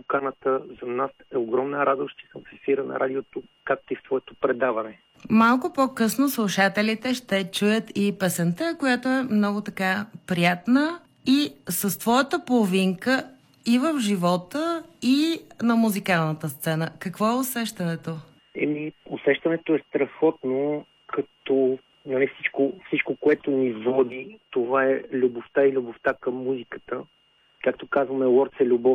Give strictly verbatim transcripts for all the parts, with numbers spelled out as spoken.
поканата. За нас е огромна радост, че съм в ефира на радиото, както и в твоето предаване. Малко по-късно слушателите ще чуят и песента, която е много така приятна и с твоята половинка и в живота, и на музикалната сцена. Какво е усещането? Еми, усещането е страхотно, като нали, всичко, всичко, което ни води, това е любовта и любовта към музиката. Както казваме, Лордс е любов.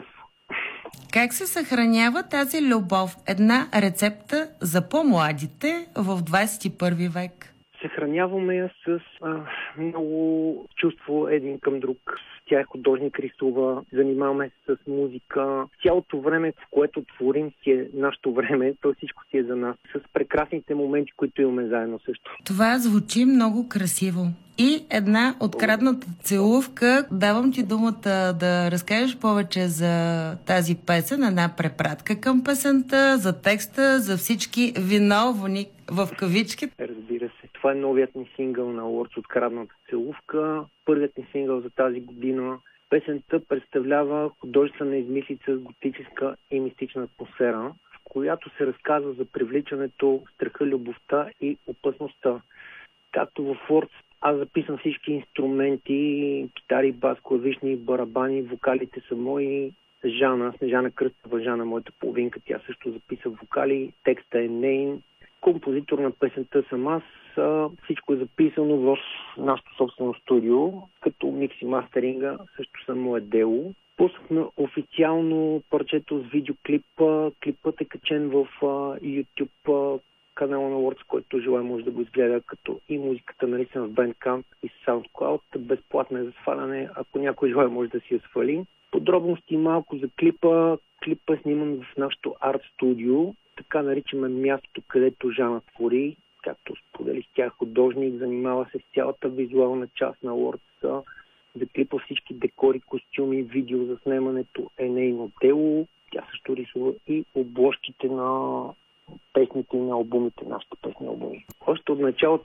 Как се съхранява тази любов? Една рецепта за по-младите в двадесет и първи век. Съхраняваме я с а, много чувство един към друг. Тя е художник, рисува, занимаваме се с музика. Цялото време, в което творим, си е нашето време, то всичко си е за нас. С прекрасните моменти, които имаме заедно също. Това звучи много красиво. И една открадната целувка. Давам ти думата да разкажеш повече за тази песен, една препратка към песента, за текста, за всички виновни в кавички. Разбира се. Това е новият ни сингъл на Лордс, открадната целувка. Първият ни сингъл за тази година. Песента представлява художествена измислица с готическа и мистична атмосфера, в която се разказва за привличането, страха, любовта и опасността. Както в Лордс, аз записвам всички инструменти, китари, бас, клавишни, барабани, вокалите са мои. Жана, Снежана Кръстева, Жана, моята половинка, тя също записа вокали, текста е нейн. Композитор на песента съм аз. Всичко е записано в нашото собствено студио, като микс и мастеринга също са мое дело. Пуснахме официално парчето с видеоклип. Клипът е качен в YouTube канала на Лордс, който желая може да го изгледа, като и музиката нарисана в Bandcamp и SoundCloud. Безплатна е за сваляне, ако някой желая може да си я свали. Подробности малко за клипа. Клипа е сниман в нашото арт студио. Така наричаме мястото, където Жана твори. Както сподели с тях художник, занимава се с цялата визуална част на Лордс. За клипа всички декори, костюми, видео за снимането е нейно дело. Тя също рисува и обложките на песните и на албумите, нашите песни албуми. Още от началото